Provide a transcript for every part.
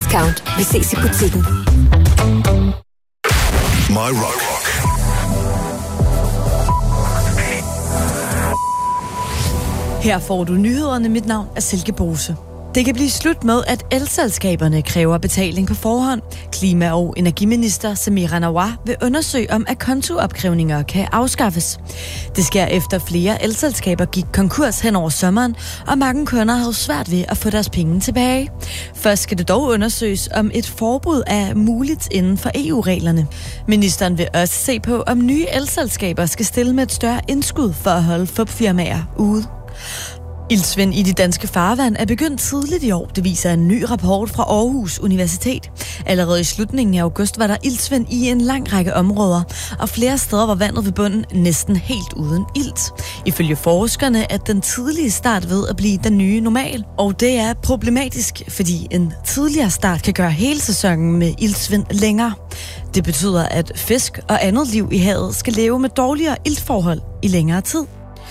discount. Vi ses i butikken. My Rock. Her får du nyhederne. Mit navn er Silke Bose. Det kan blive slut med, at elselskaberne kræver betaling på forhånd. Klima- og energiminister Samira Nawaz vil undersøge, om akontoopkrævninger kan afskaffes. Det sker efter flere elselskaber gik konkurs hen over sommeren, og mange kunder havde svært ved at få deres penge tilbage. Først skal det dog undersøges, om et forbud er muligt inden for EU-reglerne. Ministeren vil også se på, om nye elselskaber skal stille med et større indskud for at holde fupfirmaer ude. Iltsvind i de danske farvand er begyndt tidligt i år. Det viser en ny rapport fra Aarhus Universitet. Allerede i slutningen af august var der iltsvind i en lang række områder, og flere steder var vandet ved bunden næsten helt uden ilt. Ifølge forskerne er den tidlige start ved at blive den nye normal, og det er problematisk, fordi en tidligere start kan gøre hele sæsonen med iltsvind længere. Det betyder, at fisk og andet liv i havet skal leve med dårligere iltforhold i længere tid.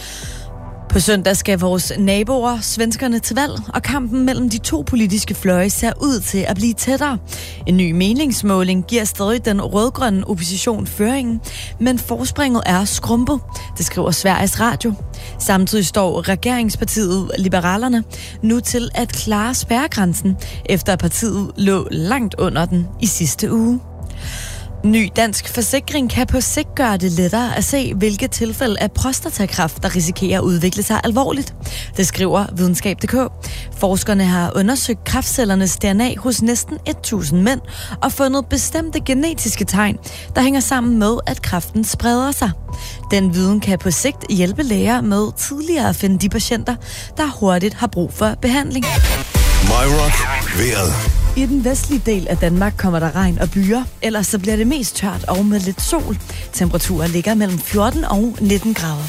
På søndag skal vores naboer, svenskerne, til valg, og kampen mellem de to politiske fløje ser ud til at blive tættere. En ny meningsmåling giver stadig den rødgrønne opposition føringen, men forspringet er skrumpet, det skriver Sveriges Radio. Samtidig står regeringspartiet Liberalerne nu til at klare spærregrænsen, efter at partiet lå langt under den i sidste uge. Ny dansk forsikring kan på sigt gøre det lettere at se, hvilke tilfælde af prostatakræft, der risikerer at udvikle sig alvorligt. Det skriver videnskab.dk. Forskerne har undersøgt kræftcellernes DNA hos næsten 1.000 mænd og fundet bestemte genetiske tegn, der hænger sammen med, at kræften spreder sig. Den viden kan på sigt hjælpe læger med tidligere at finde de patienter, der hurtigt har brug for behandling. My Rock. Vejret. I den vestlige del af Danmark kommer der regn og byer, ellers så bliver det mest tørt og med lidt sol. Temperaturen ligger mellem 14 og 19 grader.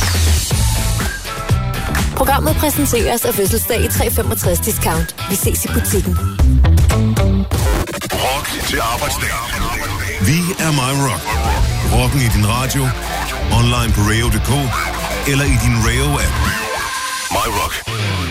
Programmet præsenteres af Fødselsdag i 365 discount. Vi ses i butikken. Rock til arbejdsdag. Vi er My Rock. Rocken i din radio, online på radio.dk eller i din Radio-app. My Rock.